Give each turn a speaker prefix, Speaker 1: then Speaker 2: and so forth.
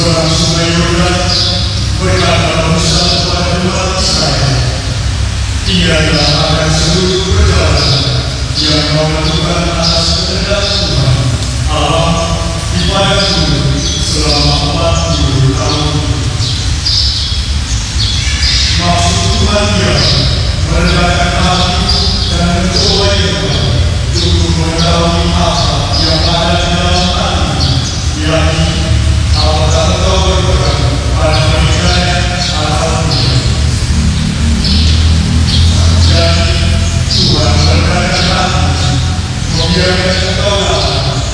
Speaker 1: seberang sungai Yordan berkata Musa kepada umat Israel, "Tiadalah akan seluruh perjalanan yang kau lakukan atas kehendak Tuhan Allah di padang gurun selama 40 tahun. Maksud Tuhan ialah merendahkan hati dan mencobai Tuhan untuk mengetahui apa yang ada di dalam hati, yakni apakah